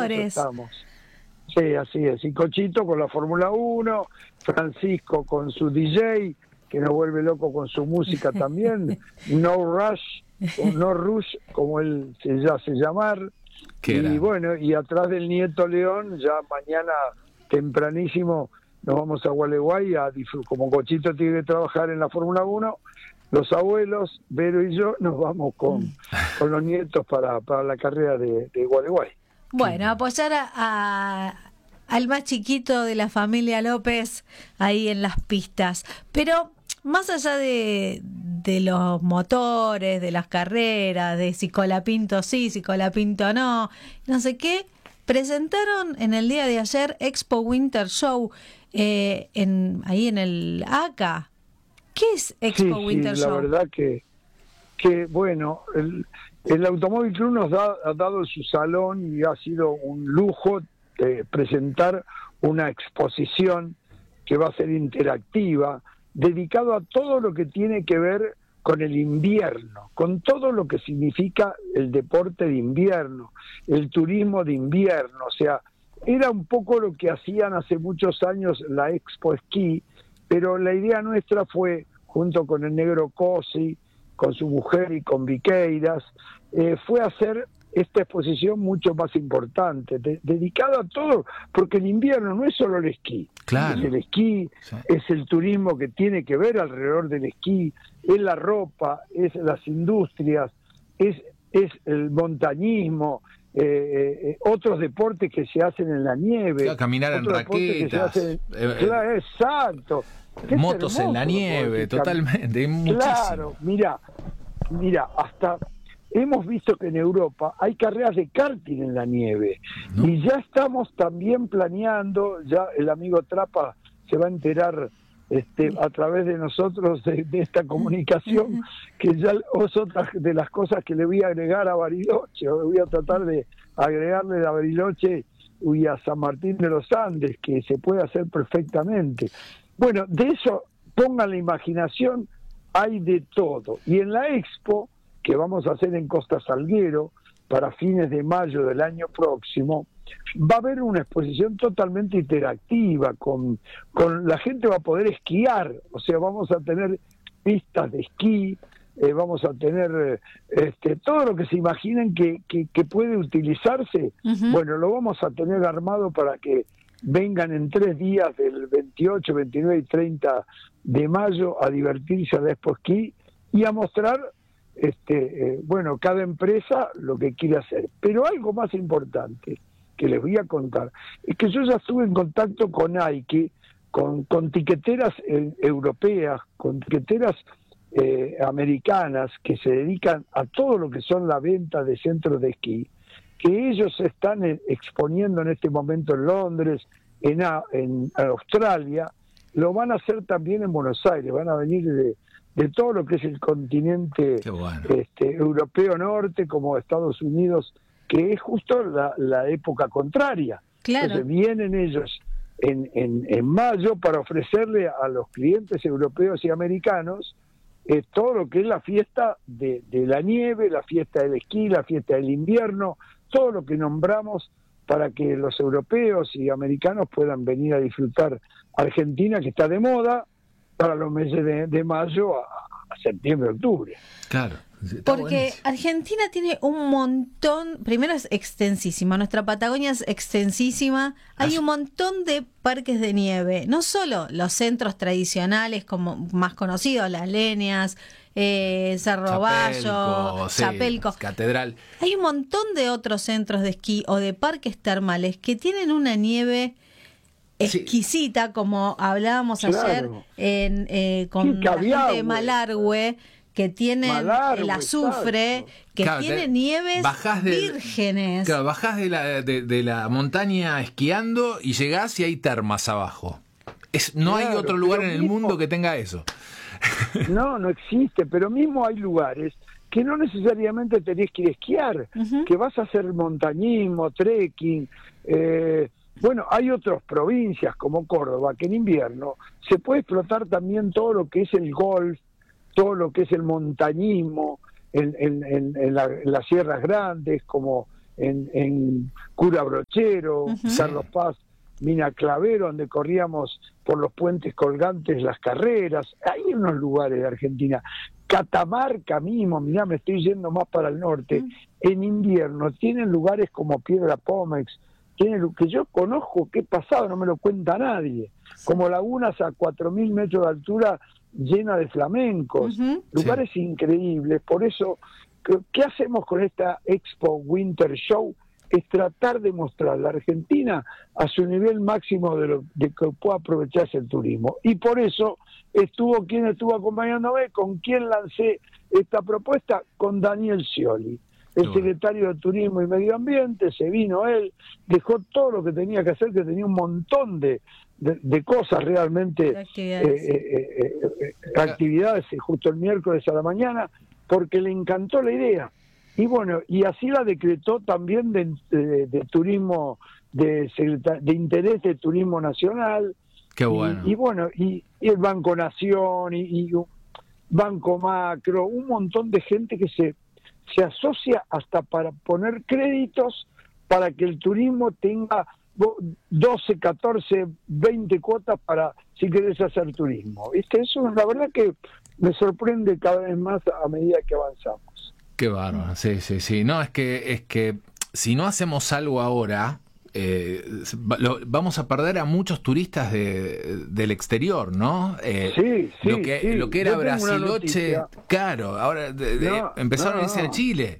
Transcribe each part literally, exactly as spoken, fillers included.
motores. Estamos. Sí, así es. Y Cochito con la Fórmula uno, Francisco con su D J, que nos vuelve loco con su música también, No Rush, o No Rush, como él se hace llamar. Y era? bueno, y atrás del nieto León, ya mañana tempranísimo nos vamos a Gualeguay a disfrutar. Como Cochito tiene que trabajar en la Fórmula uno, los abuelos, Vero y yo, nos vamos con, con los nietos para, para la carrera de, de Gualeguay. Bueno, apoyar a, a, al más chiquito de la familia López ahí en las pistas. Pero más allá de, de los motores, de las carreras, de si Colapinto sí, si Colapinto no, no sé qué, presentaron en el día de ayer Expo Winter Show eh, en ahí en el A C A. ¿Qué es Expo sí, Winter sí, Show? La verdad que, que bueno, el, el Automóvil Club nos da, ha dado su salón y ha sido un lujo eh, presentar una exposición que va a ser interactiva, dedicado a todo lo que tiene que ver con el invierno, con todo lo que significa el deporte de invierno, el turismo de invierno. O sea, era un poco lo que hacían hace muchos años la Expo Esquí, pero la idea nuestra fue, junto con el negro Cosi, con su mujer y con Viqueiras, eh, fue hacer esta exposición mucho más importante, de, dedicada a todo, porque el invierno no es solo el esquí, Claro. es el esquí, sí. Es el turismo que tiene que ver alrededor del esquí, es la ropa, es las industrias, es, es el montañismo, eh, eh, otros deportes que se hacen en la nieve, claro, caminar en raquetas, en, eh, claro, exacto, motos en la nieve, totalmente, claro, mira, mira, hasta hemos visto que en Europa hay carreras de karting en la nieve, ¿no? Y ya estamos también planeando, ya el amigo Trapa se va a enterar este, a través de nosotros de, de esta comunicación, que ya es otra de las cosas que le voy a agregar a Bariloche, voy a tratar de agregarle a Bariloche y a San Martín de los Andes, que se puede hacer perfectamente. Bueno, de eso, pongan la imaginación, hay de todo. Y en la Expo, que vamos a hacer en Costa Salguero para fines de mayo del año próximo, va a haber una exposición totalmente interactiva, con, con la gente va a poder esquiar, o sea, vamos a tener pistas de esquí, eh, vamos a tener eh, este, todo lo que se imaginen que, que, que puede utilizarse, uh-huh. Bueno, lo vamos a tener armado para que vengan en tres días del veintiocho, veintinueve y treinta de mayo a divertirse a la Expo Esquí y a mostrar este eh, bueno, cada empresa lo que quiere hacer. Pero algo más importante que les voy a contar es que yo ya estuve en contacto con Nike, con, con tiqueteras eh, europeas, con tiqueteras eh, americanas que se dedican a todo lo que son la venta de centros de esquí, que ellos se están eh, exponiendo en este momento en Londres, en, en Australia, lo van a hacer también en Buenos Aires, van a venir de de todo lo que es el continente bueno. este, europeo norte, como Estados Unidos, que es justo la, la época contraria. Claro. Entonces vienen ellos en, en, en mayo para ofrecerle a los clientes europeos y americanos eh, todo lo que es la fiesta de, de la nieve, la fiesta del esquí, la fiesta del invierno, todo lo que nombramos para que los europeos y americanos puedan venir a disfrutar Argentina, que está de moda, para los meses de, de mayo a, a septiembre, octubre. Claro. Porque buenísimo. Argentina tiene un montón, primero es extensísima, nuestra Patagonia es extensísima, hay un montón de parques de nieve, no solo los centros tradicionales como más conocidos, Las Leñas, eh, Cerro Chapelco, Bayo, sí, Chapelco, Catedral. Hay un montón de otros centros de esquí o de parques termales que tienen una nieve exquisita, sí. Como hablábamos claro. ayer en, eh, con la gente de Malargüe, que tienen Malargüe, el azufre, exacto. que claro, tiene nieves bajás de, vírgenes. Claro, bajás de la, de, de la montaña esquiando y llegás y hay termas abajo. Es, no claro, hay otro lugar en el mismo, mundo que tenga eso. No, no existe, pero mismo hay lugares que no necesariamente tenés que ir a esquiar, uh-huh. que vas a hacer montañismo, trekking, eh, bueno, hay otras provincias como Córdoba que en invierno se puede explotar también todo lo que es el golf, todo lo que es el montañismo en, en, en, en, la, en las sierras grandes como en, en Cura Brochero, Ujú. Cerro Paz, Mina Clavero, donde corríamos por los puentes colgantes las carreras. Hay unos lugares de Argentina. Catamarca mismo, mirá, me estoy yendo más para el norte. Mm. En invierno tienen lugares como Piedra Pómex, tienen lo que yo conozco, que he pasado, no me lo cuenta nadie, como lagunas a cuatro mil metros de altura llenas de flamencos, Ujú. lugares increíbles. Por eso, ¿qué, qué hacemos con esta Expo Winter Show? Es tratar de mostrar la Argentina a su nivel máximo de, lo, de que pueda aprovecharse el turismo. Y por eso estuvo quien estuvo acompañándome, con quien lancé esta propuesta, con Daniel Scioli, el secretario de Turismo y Medio Ambiente. Se vino él, dejó todo lo que tenía que hacer, que tenía un montón de, de, de cosas realmente, De actividades. eh, eh, eh, eh, actividades, justo el miércoles a la mañana, porque le encantó la idea. Y bueno, y así la decretó también de, de, de turismo, de, de interés de turismo nacional. Qué bueno. Y, y bueno, y, y el Banco Nación, y, y Banco Macro, un montón de gente que se, se asocia hasta para poner créditos para que el turismo tenga doce, catorce, veinte cuotas para si querés hacer turismo. ¿Viste? Eso la verdad que me sorprende cada vez más a medida que avanzamos. Qué bárbaro, sí, sí, sí. No, es que, es que si no hacemos algo ahora, eh, lo, vamos a perder a muchos turistas de, del exterior, ¿no? Eh, sí, sí, lo que, sí. lo que era Yo tengo una Brasiloche, noticia. claro, ahora de, de, No, empezaron no, a irse no. a Chile.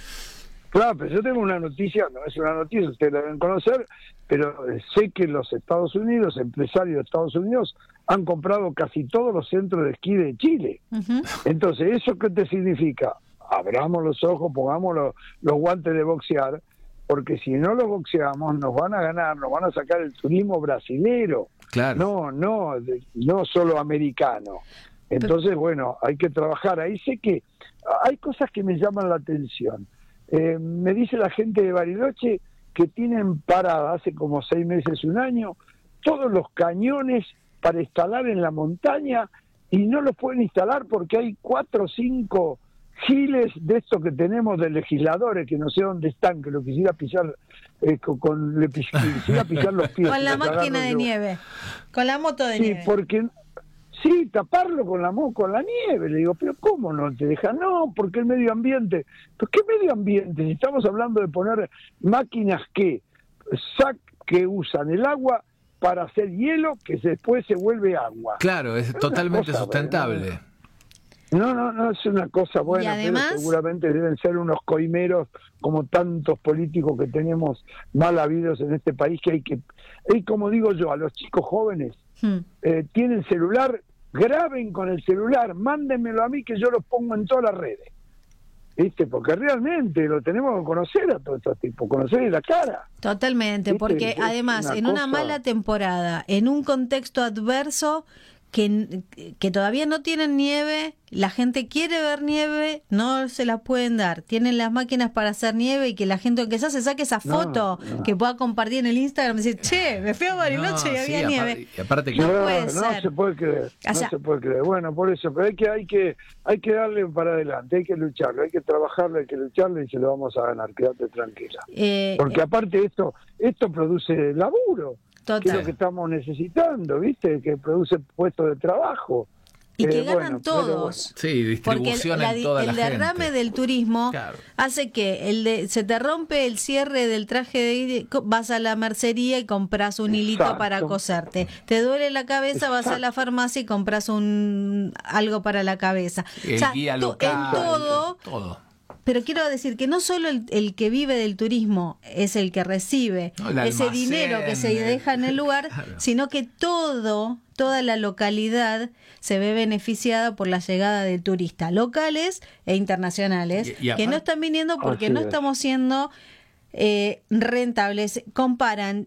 Claro, pero yo tengo una noticia, no es una noticia, ustedes la deben conocer, pero sé que los Estados Unidos, empresarios de Estados Unidos, han comprado casi todos los centros de esquí de Chile. Ujú. Entonces, ¿eso qué te significa? Abramos los ojos, pongamos los, los guantes de boxear, porque si no los boxeamos nos van a ganar, nos van a sacar el turismo brasilero, Claro. no, no, de- no solo americano. Entonces, bueno, hay que trabajar. Ahí sé que hay cosas que me llaman la atención. Eh, me dice la gente de Bariloche que tienen parada hace como seis meses, un año, todos los cañones para instalar en la montaña y no los pueden instalar porque hay cuatro o cinco giles de estos que tenemos de legisladores que no sé dónde están, que lo quisiera pisar, eh, con, con- le pis- quisiera pisar los pies. Con la le cagaron máquina de yo. nieve. Con la moto de Sí, nieve. porque sí, taparlo con la mo- con la nieve. Le digo, pero ¿cómo no te dejan? No, porque el medio ambiente. ¿Pero qué medio ambiente? Si estamos hablando de poner máquinas que sac que usan el agua para hacer hielo, que después se vuelve agua. Claro, es una totalmente cosa, sustentable. No, no, no, es una cosa buena, Y además- pero seguramente deben ser unos coimeros como tantos políticos que tenemos mal habidos en este país, que hay que, y como digo yo, a los chicos jóvenes, Hmm. eh, tienen celular, graben con el celular, mándenmelo a mí que yo lo pongo en todas las redes. ¿Viste? Porque realmente lo tenemos que conocer a todos estos tipos, conocer la cara. Totalmente, ¿Viste? porque Es además una en una cosa- mala temporada, en un contexto adverso que, que todavía no tienen nieve, la gente quiere ver nieve, no se la pueden dar. Tienen las máquinas para hacer nieve y que la gente, aunque sea, se saque esa No, foto no. que pueda compartir en el Instagram y decir, che, me fui a Bariloche No, y sí, había nieve. aparte, y aparte que No No, puede no ser. se puede creer, O no sea- se puede creer. Bueno, por eso, pero hay que, hay que, hay que darle para adelante, hay que lucharlo, hay que trabajarlo, hay que lucharlo y se lo vamos a ganar, quédate tranquila. Eh, Porque aparte esto, esto produce laburo, que es total. lo que estamos necesitando, ¿viste? Que produce puestos de trabajo. Y que Eh, ganan bueno, pero todos. sí, Porque el, distribución la en di- toda el la derrame gente. del turismo Claro. hace que el de, se te rompe el cierre del traje de co- vas a la mercería y compras un hilito Exacto. para coserte. Te duele la cabeza, vas a la farmacia y compras un algo para la cabeza. El O sea, guía to- local, en todo. todo. Pero quiero decir que no solo el, el que vive del turismo es el que recibe No, el ese almacén, dinero que se el- deja en el lugar, Claro. sino que todo, toda la localidad se ve beneficiada por la llegada de turistas locales e internacionales Y- y que aparte- no están viniendo porque Así no es. estamos siendo eh, rentables. Comparan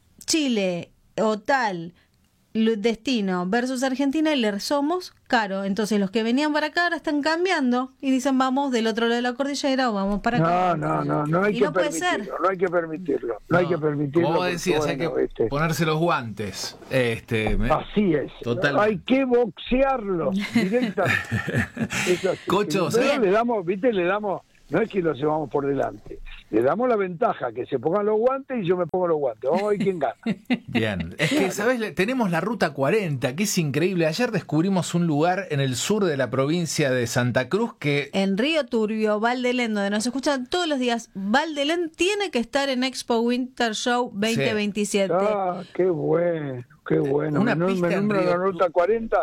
Chile o tal lu- destino versus Argentina y le somos caro. Entonces los que venían para acá ahora están cambiando y dicen vamos del otro lado de la cordillera o vamos para acá. No, no, no, no hay Y que no puede permitirlo, ser. no hay que permitirlo, no, hay que permitirlo. Como porque, decías, hay bueno, que este, ponerse los guantes. Este, me- así es, Total. hay que boxearlo directamente. Es así. Cocho, Pero ¿sabes? le damos, viste, le damos, no es que los llevamos por delante. Le damos la ventaja, que se pongan los guantes y yo me pongo los guantes. Vamos a ver quién gana. Bien, es que, ¿sabes? Tenemos la Ruta cuarenta, que es increíble. Ayer descubrimos un lugar en el sur de la provincia de Santa Cruz que... En Río Turbio, Valdelén, donde nos escuchan todos los días. Valdelén tiene que estar en Expo Winter Show veinte veintisiete. Sí. Ah, qué bueno, qué bueno. Una me, pista me en nombran Río la Ruta cuarenta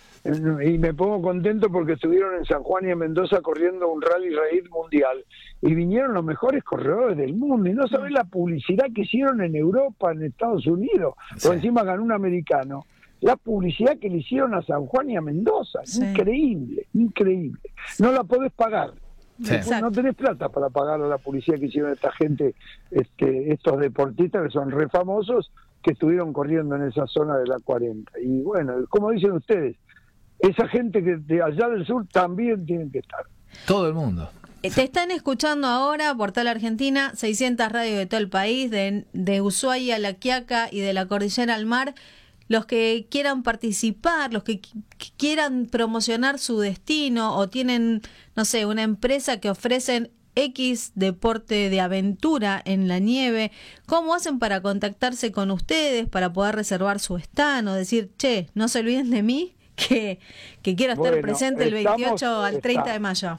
y me pongo contento porque estuvieron en San Juan y en Mendoza corriendo un Rally Raid mundial y vinieron los mejores corredores del mundo y no sabés la publicidad que hicieron en Europa, en Estados Unidos, Sí. por encima ganó un americano. La publicidad que le hicieron a San Juan y a Mendoza, Sí. increíble, increíble. No la podés pagar. Sí. Después no tenés plata para pagar a la publicidad que hicieron esta gente, este, estos deportistas que son re famosos, que estuvieron corriendo en esa zona de la cuarenta. Y bueno, como dicen ustedes, esa gente que de allá del sur también tienen que estar. Todo el mundo. Te están escuchando ahora, Portal Argentina, seiscientas radios de todo el país, de, de Ushuaia a La Quiaca y de la Cordillera al Mar. Los que quieran participar, los que qu- quieran promocionar su destino o tienen, no sé, una empresa que ofrecen X deporte de aventura en la nieve, ¿cómo hacen para contactarse con ustedes, para poder reservar su stand o decir, che, no se olviden de mí, que, que quiero estar Bueno, presente el estamos- veintiocho al treinta está- de mayo?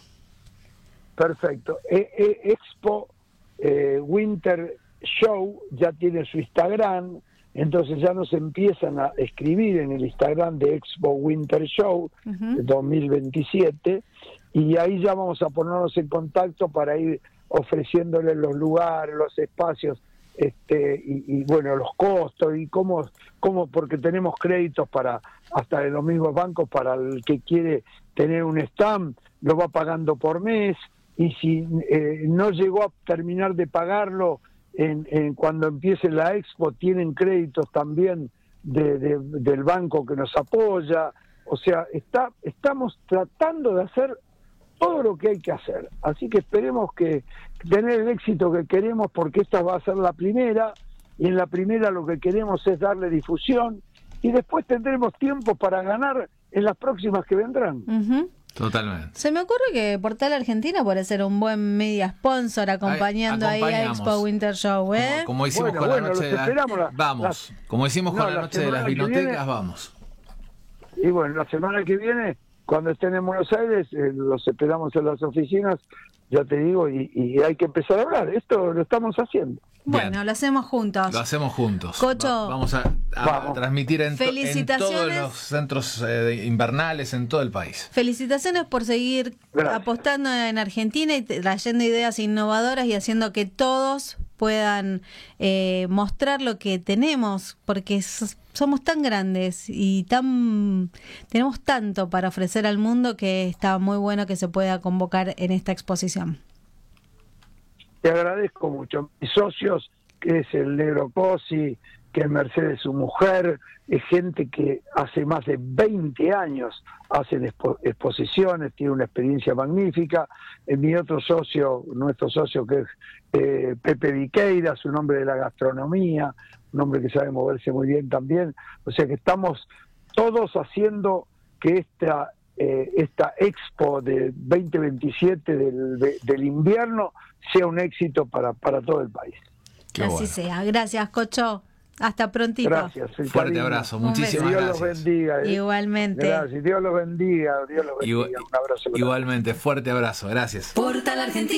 Perfecto. E- e- Expo eh, Winter Show ya tiene su Instagram, entonces ya nos empiezan a escribir en el Instagram de Expo Winter Show Ujú. dos mil veintisiete y ahí ya vamos a ponernos en contacto para ir ofreciéndoles los lugares, los espacios, este y, y bueno, los costos y cómo, cómo, porque tenemos créditos para hasta de los mismos bancos para el que quiere tener un stand, lo va pagando por mes y si eh, no llegó a terminar de pagarlo en, en cuando empiece la expo tienen créditos también de, de, del banco que nos apoya, o sea, está estamos tratando de hacer todo lo que hay que hacer, así que esperemos que tener el éxito que queremos porque esta va a ser la primera y en la primera lo que queremos es darle difusión y después tendremos tiempo para ganar en las próximas que vendrán. Ujú. Totalmente. Se me ocurre que Portal Argentina puede ser un buen media sponsor acompañando ahí, ahí a acompañamos. Expo Winter Show, ¿eh? Como, como hicimos Bueno, con bueno, la noche los de las... esperamos la- Vamos. las- Como hicimos No, con la la noche de las semana que vinotecas, viene- vamos. Y bueno, la semana que viene, cuando estén en Buenos Aires, eh, los esperamos en las oficinas, ya te digo, y, y hay que empezar a hablar. Esto lo estamos haciendo. Bueno, Bien. lo hacemos juntos. Lo hacemos juntos. Cocho. Va- vamos a, a Vamos. transmitir en, to- en Felicitaciones. todos los centros eh, invernales en todo el país. Felicitaciones por seguir Gracias. apostando en Argentina y trayendo ideas innovadoras y haciendo que todos puedan eh, mostrar lo que tenemos, porque s- somos tan grandes y tan tenemos tanto para ofrecer al mundo que está muy bueno que se pueda convocar en esta exposición. Te agradezco mucho. Mis socios, que es el Negro Cosi, que es Mercedes, su mujer, es gente que hace más de veinte años hacen expo- exposiciones, tiene una experiencia magnífica. Eh, mi otro socio, nuestro socio que es eh, Pepe Viqueira, un hombre de la gastronomía, un hombre que sabe moverse muy bien también. O sea que estamos todos haciendo que esta eh, esta expo de veinte veintisiete del, de- del invierno sea un éxito para, para todo el país. Qué Así bueno. sea. Gracias, Cocho. Hasta prontito. Gracias. el Fuerte cariño. abrazo. Un Muchísimas Dios gracias. los bendiga. eh. Igualmente. Gracias. Dios los bendiga. Dios los bendiga. Igual- Un abrazo. grande. Igualmente, fuerte abrazo. Gracias. Portal Argentina.